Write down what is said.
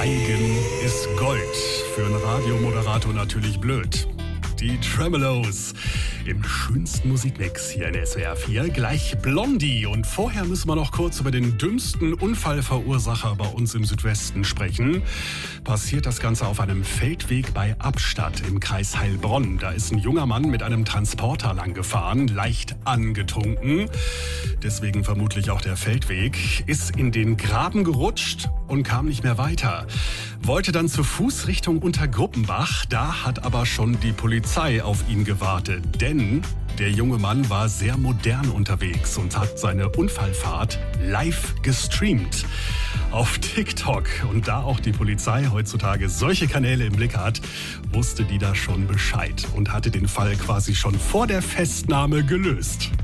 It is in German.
Schweigen ist Gold. Für einen Radiomoderator natürlich blöd. Die Tremeloes im schönsten Musikmix hier in SWR 4. Gleich Blondie. Und vorher müssen wir noch kurz über den dümmsten Unfallverursacher bei uns im Südwesten sprechen. Passiert das Ganze auf einem Feldweg bei Abstadt im Kreis Heilbronn. Da ist ein junger Mann mit einem Transporter lang gefahren, leicht angetrunken. Deswegen vermutlich auch der Feldweg. Ist in den Graben gerutscht und kam nicht mehr weiter. Wollte dann zu Fuß Richtung Untergruppenbach. Da hat aber schon die Polizei auf ihn gewartet. Denn der junge Mann war sehr modern unterwegs und hat seine Unfallfahrt live gestreamt auf TikTok. Und da auch die Polizei heutzutage solche Kanäle im Blick hat, wusste die da schon Bescheid und hatte den Fall quasi schon vor der Festnahme gelöst.